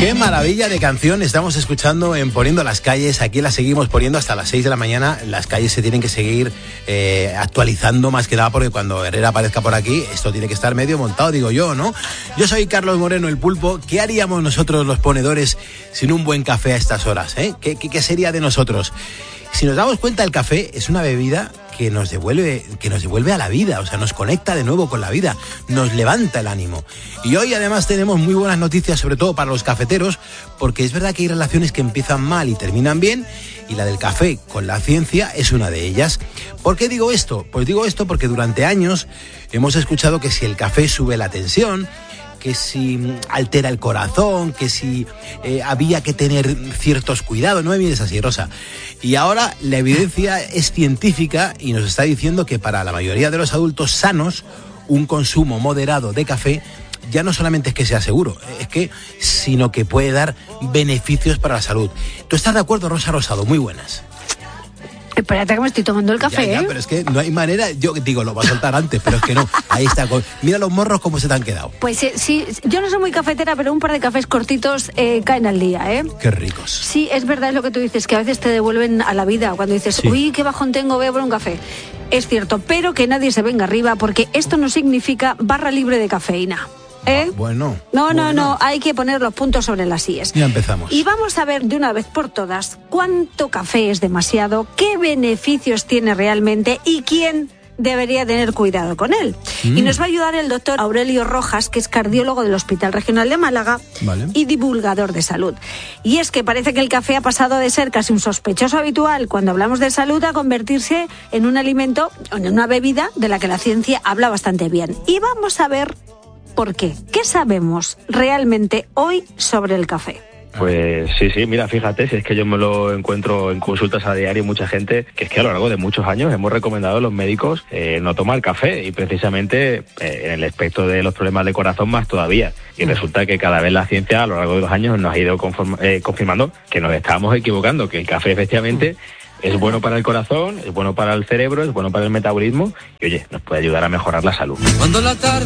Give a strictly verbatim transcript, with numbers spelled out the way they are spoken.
Qué maravilla de canción estamos escuchando en Poniendo las Calles. Aquí la seguimos poniendo hasta las seis de la mañana. Las calles se tienen que seguir eh, actualizando más que nada, porque cuando Herrera aparezca por aquí, esto tiene que estar medio montado, digo yo, ¿no? Yo soy Carlos Moreno, el Pulpo. ¿Qué haríamos nosotros los ponedores sin un buen café a estas horas? ¿eh? ¿Qué, qué, qué sería de nosotros? Si nos damos cuenta, el café es una bebida que nos devuelve, que nos devuelve a la vida, o sea, nos conecta de nuevo con la vida, nos levanta el ánimo. Y hoy además tenemos muy buenas noticias, sobre todo para los cafeteros, porque es verdad que hay relaciones que empiezan mal y terminan bien, y la del café con la ciencia es una de ellas. ¿Por qué digo esto? Pues digo esto porque durante años hemos escuchado que si el café sube la tensión, que si altera el corazón, que si eh, había que tener ciertos cuidados. No me mires así, Rosa. Y ahora la evidencia es científica y nos está diciendo que para la mayoría de los adultos sanos, un consumo moderado de café ya no solamente es que sea seguro, es que, sino que puede dar beneficios para la salud. ¿Tú estás de acuerdo, Rosa Rosado? Muy buenas. Espérate que me estoy tomando el café, ya, ya, ¿eh? Pero es que no hay manera, yo digo, lo va a soltar antes, pero es que no, ahí está, mira los morros cómo se te han quedado. Pues sí, sí, yo no soy muy cafetera, pero un par de cafés cortitos eh, caen al día, ¿eh? Qué ricos. Sí, es verdad, es lo que tú dices, que a veces te devuelven a la vida, cuando dices, sí, uy, qué bajón tengo, voy a por un café. Es cierto, pero que nadie se venga arriba, porque esto no significa barra libre de cafeína. ¿Eh? Ah, bueno. No, bueno. no, no, hay que poner los puntos sobre las íes. Ya empezamos. Y vamos a ver de una vez por todas cuánto café es demasiado, qué beneficios tiene realmente y quién debería tener cuidado con él. Mm. Y nos va a ayudar el doctor Aurelio Rojas, que es cardiólogo del Hospital Regional de Málaga, vale, y divulgador de salud. Y es que parece que el café ha pasado de ser casi un sospechoso habitual cuando hablamos de salud a convertirse en un alimento, en una bebida de la que la ciencia habla bastante bien. Y vamos a ver ¿por qué? ¿Qué sabemos realmente hoy sobre el café? Pues sí, sí, mira, fíjate, si es que yo me lo encuentro en consultas a diario, mucha gente, que es que a lo largo de muchos años hemos recomendado a los médicos eh, no tomar café, y precisamente eh, en el aspecto de los problemas de corazón más todavía. Y resulta que cada vez la ciencia a lo largo de los años nos ha ido conform- eh, confirmando que nos estábamos equivocando, que el café efectivamente es bueno para el corazón, es bueno para el cerebro, es bueno para el metabolismo y, oye, nos puede ayudar a mejorar la salud. Cuando la tarde